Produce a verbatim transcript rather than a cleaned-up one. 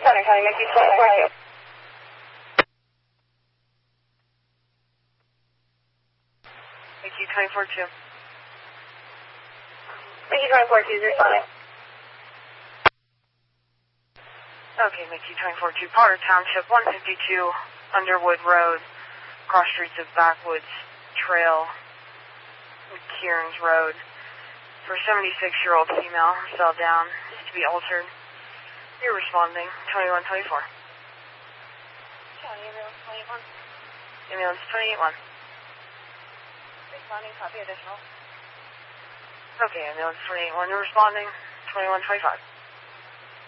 Bonner County, Mickey twenty-four two. Mickey twenty-four two. Mickey twenty-four two is responding. Okay, Mickey twenty-four two, Potter Township, one fifty-two, Underwood Road, cross streets of Backwoods Trail, Kearns Road. For seventy-six-year-old female, cell down, is to be altered. You're responding, twenty-one twenty-four. County, ambulance twenty-eight one. Ambulance twenty-eight one. Responding, copy additional. Okay, ambulance twenty-eight one, you're responding, twenty-one twenty-five.